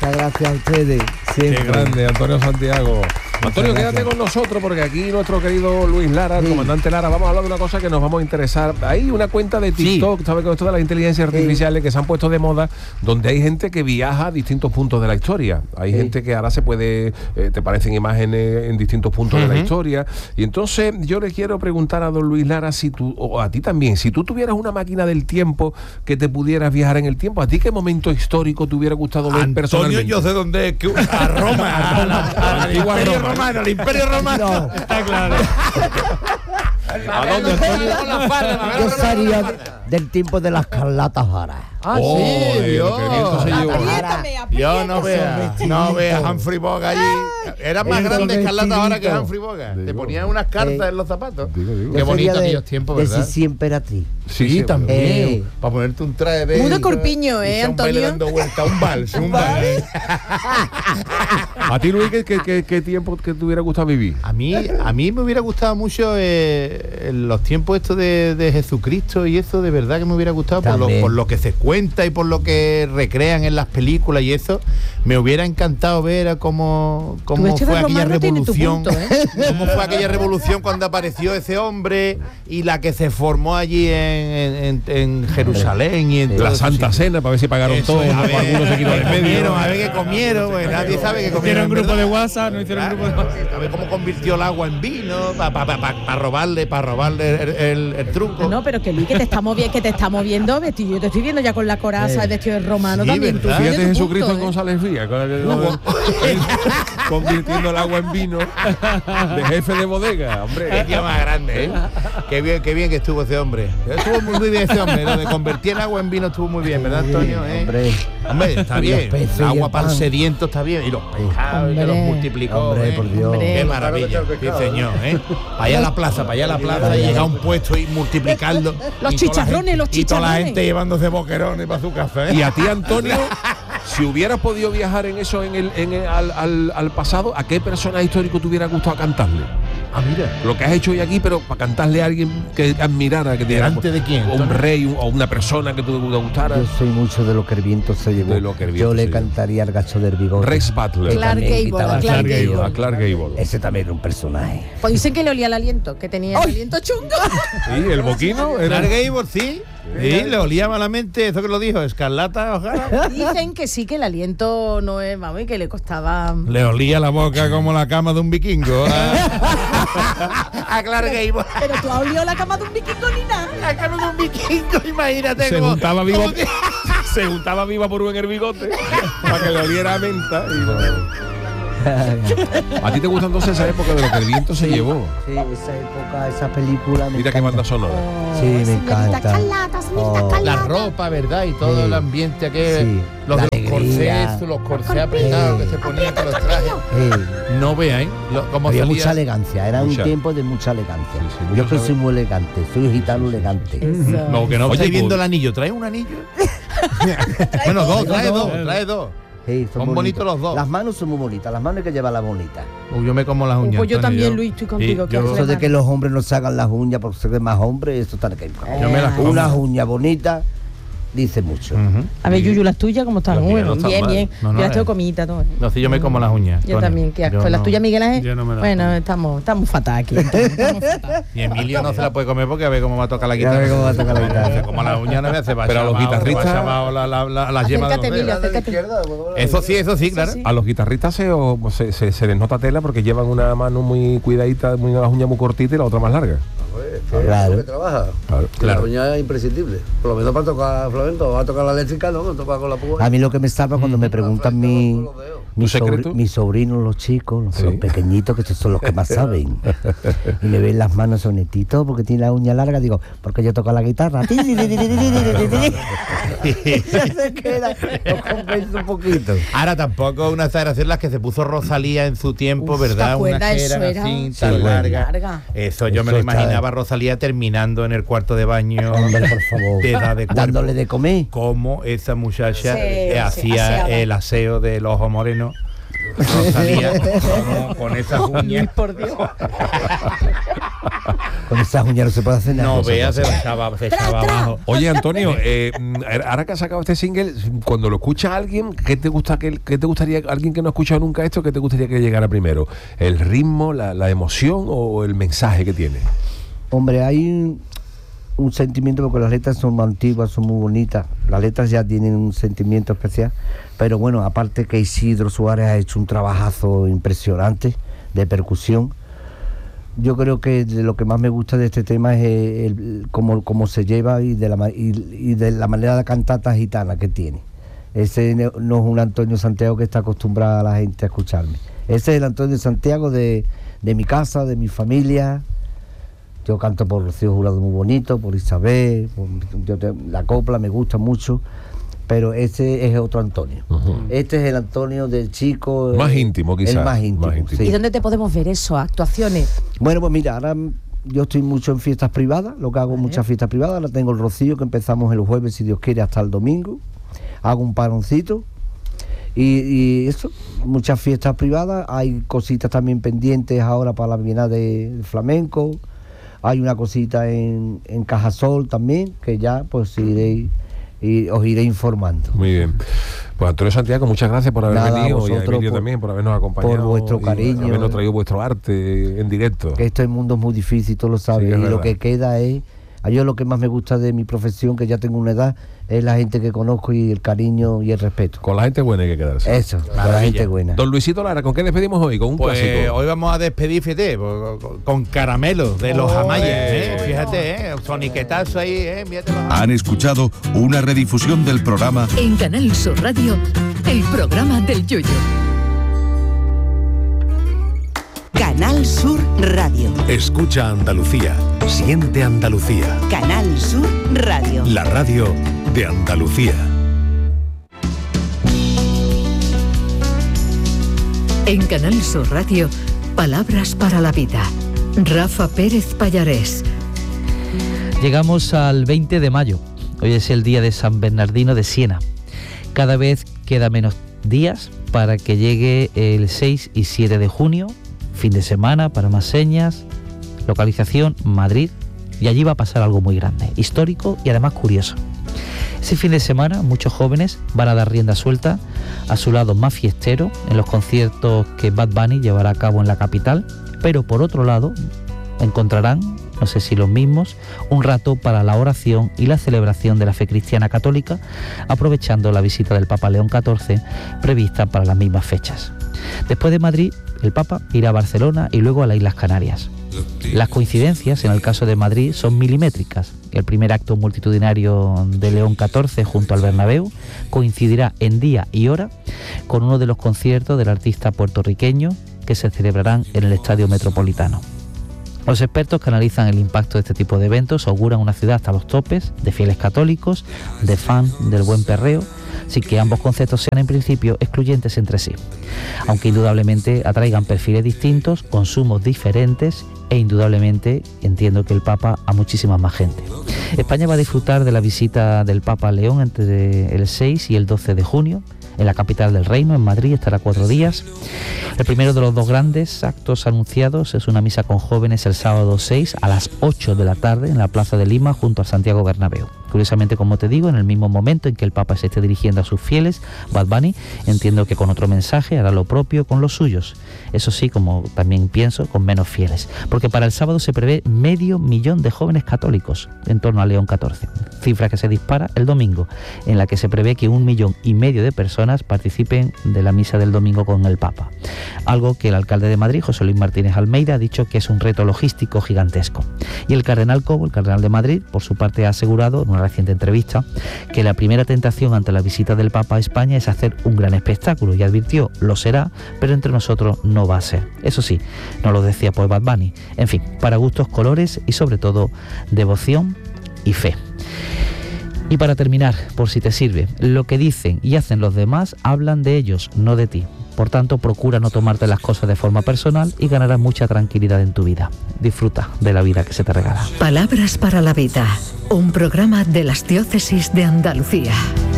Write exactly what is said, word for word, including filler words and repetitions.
Muchas gracias a ustedes. Siempre. Qué grande, Antonio Santiago. Antonio, quédate con nosotros porque aquí nuestro querido Luis Lara, el sí. comandante Lara, vamos a hablar de una cosa que nos vamos a interesar. Hay una cuenta de TikTok, sí. ¿sabes? Con esto de las inteligencias artificiales sí. que se han puesto de moda, donde hay gente que viaja a distintos puntos de la historia. Hay sí. gente que ahora se puede, eh, te parecen imágenes en distintos puntos uh-huh. de la historia. Y entonces yo le quiero preguntar a don Luis Lara, si tú, o a ti también, si tú tuvieras una máquina del tiempo que te pudieras viajar en el tiempo, ¿a ti qué momento histórico te hubiera gustado ver Antonio, personalmente? yo sé dónde es, que a Roma, a la, a la antigua Roma. Romano, el Imperio Romano. No. Está claro. ¿A dónde, Antonio? Yo estaría del tiempo de las Carlatas Varas. Ah, oh, sí, Dios. Yo no vea, no vea Humphrey Bogart allí. Era más grande Escarlata ahora que Humphrey Bogart. Te ponían unas cartas eh, en los zapatos. Digo, digo. Qué bonito aquellos tiempos, ¿verdad? De Sisi Emperatriz. Sí, sí, también. Eh. Para ponerte un traje de... Mudo corpiño, ¿eh, Antonio? dando vuelta, un vals, un vals. ¿A ti, Luis, qué, qué, qué tiempo que te hubiera gustado vivir? A mí, a mí me hubiera gustado mucho eh, los tiempos estos de, de Jesucristo y eso, de verdad que me hubiera gustado por lo, por lo que se cuenta y por lo que recrean en las películas y eso. Me hubiera encantado ver cómo, cómo fue aquella revolución, punto, ¿eh? cómo fue aquella revolución cuando apareció ese hombre y la que se formó allí en, en, en Jerusalén y en la Santa Cena, para ver si pagaron eso, todos, a ver, algunos se quitaron en medio. A ver qué comieron, pues, nadie sabe qué comieron. Hicieron grupo de WhatsApp, no hicieron grupo de WhatsApp. A ver cómo convirtió el agua en vino, para pa, pa, pa, pa robarle, para robarle el, el, el truco. No, pero que Luis, que te está moviendo, que te está moviendo vestido. Yo te estoy viendo ya con la coraza, el vestido de romano sí, también. Tú fíjate Jesucristo en González Vía, convirtiendo el agua en vino de jefe de bodega, hombre. Qué tío más grande, ¿eh? Qué bien, qué bien que estuvo ese hombre. Estuvo muy, muy bien ese hombre, lo de convertir el agua en vino estuvo muy bien, ¿verdad, Antonio? ¿Eh? Hombre, hombre, está bien. El agua para el sediento está bien. Y los pescados, que los multiplicó. Hombre, ¿eh? por Dios. Hombre. Qué maravilla. Sí, señor, ¿eh? Para allá a la plaza, para allá a la plaza, y llega a un puesto y multiplicando. Los chicharrones, los chicharrones. Y toda la gente llevándose boquerones para su café. Y a ti, Antonio, si hubieras podido viajar en eso, en el, en el al, al, al pasado, ¿a qué personaje histórico te hubiera gustado cantarle? Ah, mira. Lo que has hecho hoy aquí, pero para cantarle a alguien que admirara, que te ¿Delante de quién? O un rey, o una persona que te gustara. Yo soy mucho de lo que el viento se llevó. De lo que el viento Yo le se cantaría al gacho del bigote. Rex Butler. Clark Gable, a Clark Gable. A Clark Gable. Ese también era un personaje. Pues dicen que le olía el aliento, que tenía el aliento chungo. Sí, el boquino era... Clark Gable, sí. Sí, le olía malamente, eso que lo dijo, Escarlata O'Hara. Dicen que sí, que el aliento no es, vamos, y que le costaba... Le olía la boca como la cama de un vikingo. A Clark Gable. Pero tú has olido la cama de un vikingo ni nada. La cama de un vikingo, imagínate. Se como, juntaba viva, se juntaba viva por un el bigote para que le oliera a menta. Y... ¿A ti te gusta entonces esa época de lo que el viento se sí, llevó? Sí, esa época, esa película. Mira qué banda sonora. Oh, sí, me encanta. Carlata, oh. La ropa, ¿verdad? Y todo sí. el ambiente aquel. Sí. Los, La de los corsés, los corsés apretados que se ponían con los trajes. Sí. No veáis cómo había salía. Mucha elegancia, era mucha. un tiempo de mucha elegancia. Sí, sí, yo que sabe. soy muy elegante, soy gitano elegante. Eso. No, que no. Oye, Oye, viendo el anillo, ¿trae un anillo? Bueno, dos, trae dos, trae dos. Sí, son bonitos los dos. Las manos son muy bonitas, las manos hay que llevarlas bonitas. Uy, yo me como las uñas. Pues yo Antonio, también, yo. Luis, estoy contigo. Sí, que yo- Eso de que los hombres no se hagan las uñas por ser más hombres, eso está que Yo me las como. unas uñas bonitas dice mucho. Uh-huh. A ver, Yuyu, las tuyas, ¿cómo están? Las mías Bueno, no están bien, mal. bien. No, no, yo las tengo eh. comidas, todo. No, si yo me como las uñas. Yo Antonio. también, qué asco. Yo ¿Las no. tuyas, Miguel Ángel? Yo no me las Bueno, como. estamos, estamos fatal aquí. Estamos fatal. Y Emilio no se la puede comer porque a ver cómo va a tocar la Ya guitarra. ve cómo va a tocar la guitarra. Como la uña no me hace Pero a los guitarristas- la, la, la, la yema de Acércate, los Emilio, dedos. acércate. Eso sí, eso sí, claro. sí. A los guitarristas se, o, se, se, se les nota tela porque llevan una mano muy cuidadita, muy, las uñas muy cortitas y la otra más larga. Claro. Que trabaja. Claro, claro. La uña es imprescindible. Por lo menos para tocar flamenco, va a tocar la eléctrica, no, no toca con la púa. A mí lo que me salva cuando me preguntan mi, mi ¿Tu secreto? sobri- mis sobrinos, los chicos, los, Sí. los pequeñitos, que estos son los que más saben. Y me ven las manos sonetito porque tiene la uña larga, digo, porque yo toco la guitarra. Se queda, lo compenso un poquito. Ahora tampoco una exageración las que se puso Rosalía en su tiempo, Uf, ¿verdad? ¿te acuerdas? Una que Eso eran era- así, Sí, tan bueno. larga. Larga. Eso yo me Eso lo está- imaginaba a Rosalía terminando en el cuarto de baño. Hombre, por favor. De edad de cuerpo. Dándole de comer. Cómo esa muchacha Sí, eh, sí, hacía aseaba. el aseo del ojo moreno. Rosalía, como con esas uñas. Por Dios. Con esas uñas no se puede hacer nada. No, vea, se echaba, se echaba abajo. Oye, Antonio, eh, ahora que has sacado este single, cuando lo escucha alguien, ¿qué te gusta que qué te gustaría, alguien que no ha escuchado nunca esto, qué te gustaría que llegara primero? ¿El ritmo, la, la emoción o el mensaje que tiene? Hombre, hay un, un sentimiento, porque las letras son muy antiguas, son muy bonitas. Las letras ya tienen un sentimiento especial. Pero bueno, aparte que Isidro Suárez ha hecho un trabajazo impresionante de percusión. Yo creo que de lo que más me gusta de este tema es el, el, cómo, cómo se lleva y de, la, y, y de la manera de cantata gitana que tiene. Ese no es un Antonio Santiago que está acostumbrada a la gente a escucharme. Ese es el Antonio Santiago de, de mi casa, de mi familia. Yo canto por Rocío Jurado muy bonito, por Isabel, por, yo te, la copla me gusta mucho. Pero ese es otro Antonio. Uh-huh. Este es el Antonio del chico. Más el, íntimo, quizás. El más íntimo, más íntimo. Sí. ¿Y dónde te podemos ver eso? ¿Actuaciones? Bueno, pues mira, ahora yo estoy mucho en fiestas privadas, lo que hago vale. muchas fiestas privadas. Ahora tengo el Rocío, que empezamos el jueves, si Dios quiere, hasta el domingo. Hago un paroncito. Y, y eso, muchas fiestas privadas. Hay cositas también pendientes ahora para la Bienal de Flamenco. Hay una cosita en, en Cajasol también, que ya pues iréis. Y os iré informando. Muy bien. Pues Antonio Santiago, muchas gracias por haber Nada, venido, y a Emilio por, también por habernos acompañado, por vuestro cariño, y habernos traído vuestro arte en directo. Que este mundo es muy difícil, tú lo sabes, sí, y lo que queda es, a yo lo que más me gusta de mi profesión, que ya tengo una edad, es la gente que conozco y el cariño y el respeto. Con la gente buena hay que quedarse. Eso, con la gente buena. Don Luisito Lara, ¿con qué despedimos hoy? ¿Con un pues clásico? Hoy vamos a despedir, fíjate, con Caramelo de los Amayas, ¿eh? Fíjate, ¿eh? Soniquetazo ahí, ¿eh? Mírate los Han escuchado una redifusión del programa En Canal Sur Radio, el programa del Yoyo. Canal Sur Radio. Escucha Andalucía. Siente Andalucía. Canal Sur Radio. La radio de Andalucía. En Canal Sur Radio, Palabras para la Vida. Rafa Pérez Pallarés. Llegamos al veinte de mayo. Hoy es el día de San Bernardino de Siena. Cada vez queda menos días para que llegue el seis y siete de junio. Fin de semana para más señas, localización Madrid, y allí va a pasar algo muy grande, histórico y además curioso. Ese fin de semana muchos jóvenes van a dar rienda suelta a su lado más fiestero en los conciertos que Bad Bunny llevará a cabo en la capital, pero por otro lado encontrarán, no sé si los mismos, un rato para la oración y la celebración de la fe cristiana católica, aprovechando la visita del Papa León catorce prevista para las mismas fechas. Después de Madrid, el Papa irá a Barcelona y luego a las Islas Canarias. Las coincidencias, en el caso de Madrid, son milimétricas. El primer acto multitudinario de León catorce junto al Bernabéu coincidirá en día y hora con uno de los conciertos del artista puertorriqueño que se celebrarán en el Estadio Metropolitano. Los expertos que analizan el impacto de este tipo de eventos auguran una ciudad hasta los topes de fieles católicos, de fan del buen perreo, sin que ambos conceptos sean en principio excluyentes entre sí. Aunque indudablemente atraigan perfiles distintos, consumos diferentes e indudablemente entiendo que el Papa a muchísima más gente. España va a disfrutar de la visita del Papa a León entre el seis y el doce de junio. En la capital del reino, en Madrid, estará cuatro días. El primero de los dos grandes actos anunciados es una misa con jóvenes el sábado seis a las ocho de la tarde en la Plaza de Lima junto al Santiago Bernabéu. Curiosamente, como te digo, en el mismo momento en que el Papa se esté dirigiendo a sus fieles, Bad Bunny, entiendo que con otro mensaje hará lo propio con los suyos. Eso sí, como también pienso, con menos fieles. Porque para el sábado se prevé medio millón de jóvenes católicos en torno a León catorce. Cifra que se dispara el domingo, en la que se prevé que un millón y medio de personas participen de la misa del domingo con el Papa. Algo que el alcalde de Madrid, José Luis Martínez Almeida, ha dicho que es un reto logístico gigantesco. Y el cardenal Cobo, el cardenal de Madrid, por su parte ha asegurado en una reciente entrevista que la primera tentación ante la visita del Papa a España es hacer un gran espectáculo, y advirtió, lo será, pero entre nosotros no va a ser. Eso sí, no lo decía por Bad Bunny. En fin, para gustos, colores y sobre todo devoción y fe. Y para terminar, por si te sirve, lo que dicen y hacen los demás hablan de ellos, no de ti. Por tanto, procura no tomarte las cosas de forma personal y ganarás mucha tranquilidad en tu vida. Disfruta de la vida que se te regala. Palabras para la Vida, un programa de las diócesis de Andalucía.